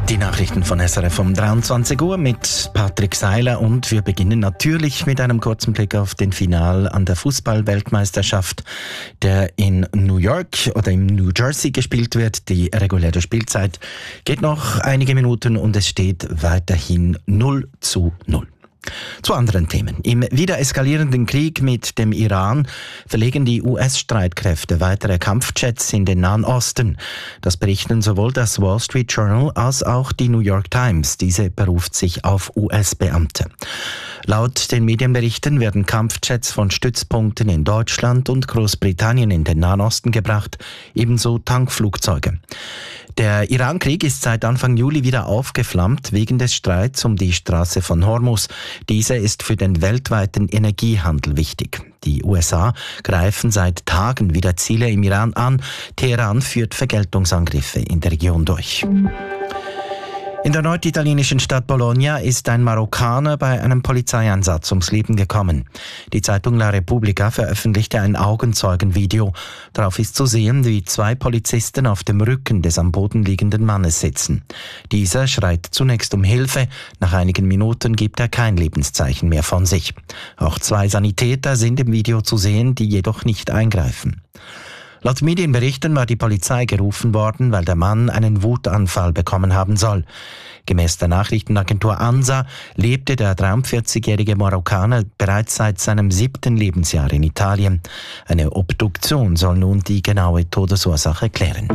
Die Nachrichten von SRF um 23 Uhr mit Patrick Seiler und wir beginnen natürlich mit einem kurzen Blick auf den Final an der Fußball-Weltmeisterschaft, der in New York oder im New Jersey gespielt wird. Die reguläre Spielzeit geht noch einige Minuten und es steht weiterhin 0:0. Zu anderen Themen. Im wieder eskalierenden Krieg mit dem Iran verlegen die US-Streitkräfte weitere Kampfjets in den Nahen Osten. Das berichten sowohl das Wall Street Journal als auch die New York Times. Diese beruft sich auf US-Beamte. Laut den Medienberichten werden Kampfjets von Stützpunkten in Deutschland und Großbritannien in den Nahen Osten gebracht, ebenso Tankflugzeuge. Der Iran-Krieg ist seit Anfang Juli wieder aufgeflammt wegen des Streits um die Straße von Hormuz. Diese ist für den weltweiten Energiehandel wichtig. Die USA greifen seit Tagen wieder Ziele im Iran an. Teheran führt Vergeltungsangriffe in der Region durch. In der norditalienischen Stadt Bologna ist ein Marokkaner bei einem Polizeieinsatz ums Leben gekommen. Die Zeitung La Repubblica veröffentlichte ein Augenzeugenvideo. Darauf ist zu sehen, wie 2 Polizisten auf dem Rücken des am Boden liegenden Mannes sitzen. Dieser schreit zunächst um Hilfe. Nach einigen Minuten gibt er kein Lebenszeichen mehr von sich. Auch 2 Sanitäter sind im Video zu sehen, die jedoch nicht eingreifen. Laut Medienberichten war die Polizei gerufen worden, weil der Mann einen Wutanfall bekommen haben soll. Gemäß der Nachrichtenagentur ANSA lebte der 43-jährige Marokkaner bereits seit seinem 7. Lebensjahr in Italien. Eine Obduktion soll nun die genaue Todesursache klären.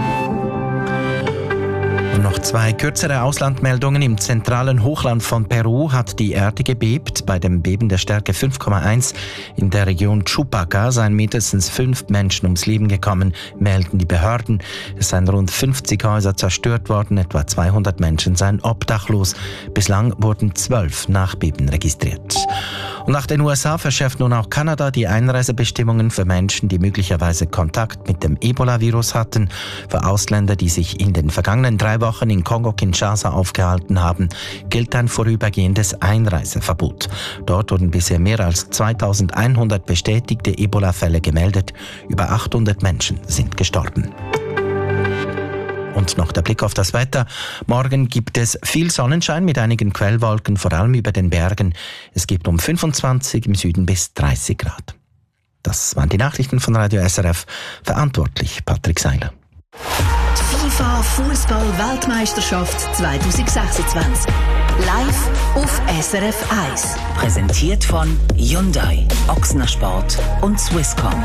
Und noch 2 kürzere Auslandmeldungen. Im zentralen Hochland von Peru hat die Erde gebebt. Bei dem Beben der Stärke 5,1 in der Region Chupaca seien mindestens 5 Menschen ums Leben gekommen, melden die Behörden. Es seien rund 50 Häuser zerstört worden, etwa 200 Menschen seien obdachlos. Bislang wurden 12 Nachbeben registriert. Und nach den USA verschärft nun auch Kanada die Einreisebestimmungen für Menschen, die möglicherweise Kontakt mit dem Ebola-Virus hatten. Für Ausländer, die sich in den vergangenen 3 Wochen in Kongo-Kinshasa aufgehalten haben, gilt ein vorübergehendes Einreiseverbot. Dort wurden bisher mehr als 2100 bestätigte Ebola-Fälle gemeldet. Über 800 Menschen sind gestorben. Und noch der Blick auf das Wetter. Morgen gibt es viel Sonnenschein mit einigen Quellwolken, vor allem über den Bergen. Es gibt um 25, im Süden bis 30 Grad. Das waren die Nachrichten von Radio SRF. Verantwortlich Patrick Seiler. Die FIFA Fußball-Weltmeisterschaft 2026. Live auf SRF 1. Präsentiert von Hyundai, Ochsner Sport und Swisscom.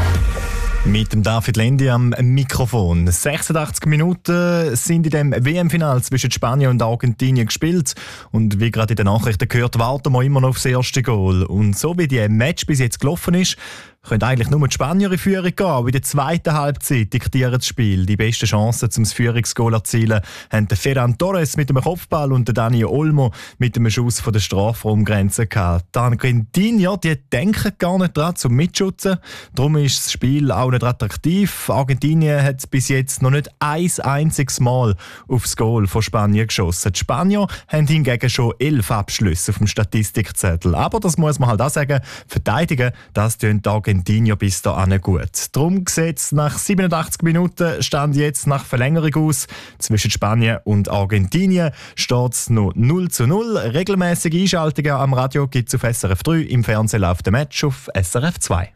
Mit dem David Lendi am Mikrofon. 86 Minuten sind in dem WM-Final zwischen Spanien und Argentinien gespielt. Und wie gerade in den Nachrichten gehört, warten wir immer noch aufs erste Goal. Und so wie die Match bis jetzt gelaufen ist, können eigentlich nur die Spanier in Führung gehen. Aber in der zweiten Halbzeit diktieren das Spiel. Die besten Chancen zum Führungsgoal erzielen haben der Ferran Torres mit einem Kopfball und der Dani Olmo mit einem Schuss von der Strafraumgrenze gehabt. Die Argentinier, die denken gar nicht daran, zum Mitschützen. Darum ist das Spiel auch nicht attraktiv. Argentinien hat bis jetzt noch nicht ein einziges Mal aufs Goal von Spanien geschossen. Die Spanier haben hingegen schon 11 Abschlüsse auf dem Statistikzettel. Aber das muss man halt auch sagen, verteidigen, das tun die Argentinier bis dahin gut. Darum sieht es nach 87 Minuten, stand jetzt nach Verlängerung aus. Zwischen Spanien und Argentinien steht es noch 0:0. Regelmäßige Einschaltungen am Radio gibt es auf SRF 3, im Fernsehen läuft der Match auf SRF 2.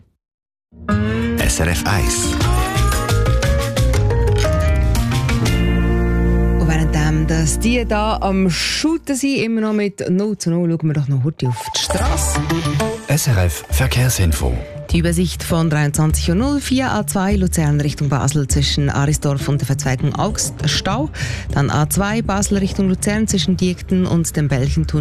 SRF 1. Und währenddem, dass die da am Shooten sind, immer noch mit 0:0, schauen wir doch noch heute auf die Straße. SRF Verkehrsinfo. Die Übersicht von 23.04 A2 Luzern Richtung Basel zwischen Arisdorf und der Verzweigung Augst Stau. Dann A2 Basel Richtung Luzern zwischen Diekten und dem Belchentunnel